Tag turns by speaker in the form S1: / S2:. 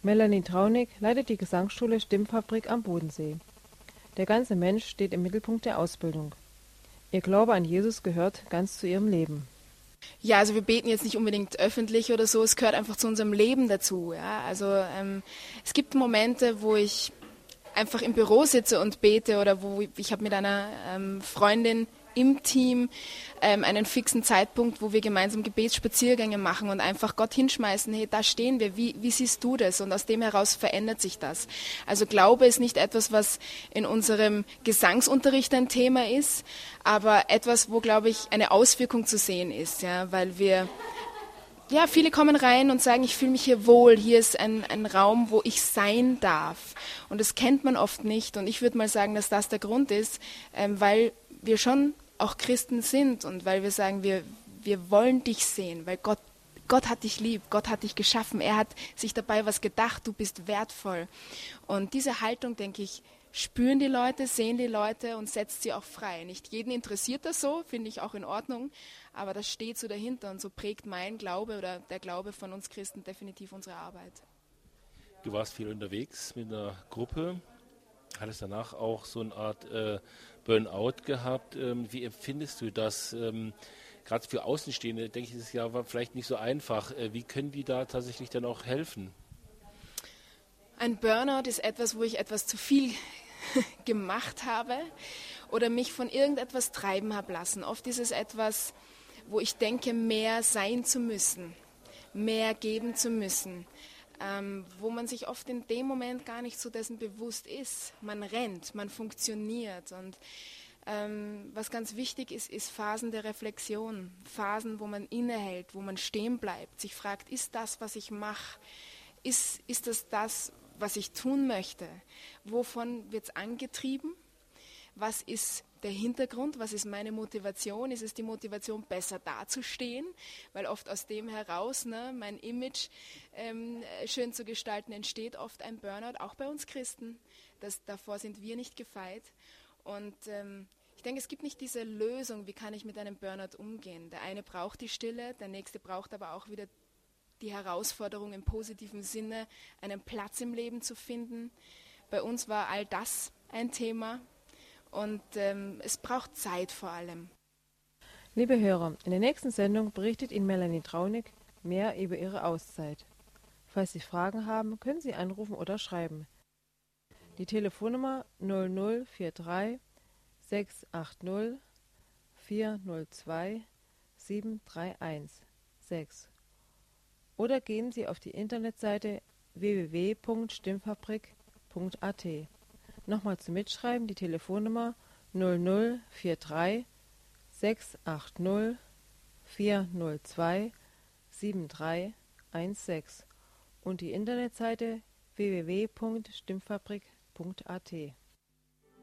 S1: Melanie Traunig leitet die Gesangsschule Stimmfabrik am Bodensee. Der ganze Mensch steht im Mittelpunkt der Ausbildung. Ihr Glaube an Jesus gehört ganz zu ihrem Leben.
S2: Ja, also wir beten jetzt nicht unbedingt öffentlich oder so, es gehört einfach zu unserem Leben dazu. Ja? Also es gibt Momente, wo ich einfach im Büro sitze und bete oder wo ich habe mit einer Freundin im Team einen fixen Zeitpunkt, wo wir gemeinsam Gebetsspaziergänge machen und einfach Gott hinschmeißen, hey, da stehen wir, wie siehst du das? Und aus dem heraus verändert sich das. Also Glaube ist nicht etwas, was in unserem Gesangsunterricht ein Thema ist, aber etwas, wo, glaube ich, eine Auswirkung zu sehen ist, ja, weil wir viele kommen rein und sagen, ich fühle mich hier wohl, hier ist ein Raum, wo ich sein darf. Und das kennt man oft nicht. Und ich würde mal sagen, dass das der Grund ist, weil wir schon auch Christen sind und weil wir sagen, wir wollen dich sehen, weil Gott hat dich lieb, Gott hat dich geschaffen, er hat sich dabei was gedacht, du bist wertvoll. Und diese Haltung, denke ich, spüren die Leute, sehen die Leute und setzt sie auch frei. Nicht jeden interessiert das so, finde ich auch in Ordnung, aber das steht so dahinter und so prägt mein Glaube oder der Glaube von uns Christen definitiv unsere Arbeit.
S3: Du warst viel unterwegs mit einer Gruppe, hattest danach auch so eine Art Burnout gehabt. Wie empfindest du das? Gerade für Außenstehende, denke ich, ist es ja vielleicht nicht so einfach. Wie können die da tatsächlich dann auch helfen?
S2: Ein Burnout ist etwas, wo ich etwas zu viel gemacht habe oder mich von irgendetwas treiben habe lassen. Oft ist es etwas, wo ich denke, mehr sein zu müssen, mehr geben zu müssen, wo man sich oft in dem Moment gar nicht so dessen bewusst ist. Man rennt, man funktioniert und was ganz wichtig ist, ist Phasen der Reflexion, Phasen, wo man innehält, wo man stehen bleibt, sich fragt, ist das, was ich mache, ist das, was ich tun möchte? Wovon wird es angetrieben? Was ist der Hintergrund? Was ist meine Motivation? Ist es die Motivation, besser dazustehen? Weil oft aus dem heraus, mein Image schön zu gestalten, entsteht oft ein Burnout, auch bei uns Christen. Davor sind wir nicht gefeit. Und ich denke, es gibt nicht diese Lösung, wie kann ich mit einem Burnout umgehen. Der eine braucht die Stille, der nächste braucht aber auch wieder die Herausforderung im positiven Sinne, einen Platz im Leben zu finden. Bei uns war all das ein Thema und es braucht Zeit vor allem.
S1: Liebe Hörer, in der nächsten Sendung berichtet Ihnen Melanie Traunig mehr über ihre Auszeit. Falls Sie Fragen haben, können Sie anrufen oder schreiben. Die Telefonnummer 0043 680 402 731 6. Oder gehen Sie auf die Internetseite www.stimmfabrik.at. Nochmal zum Mitschreiben die Telefonnummer 0043 680 402 7316 und die Internetseite www.stimmfabrik.at.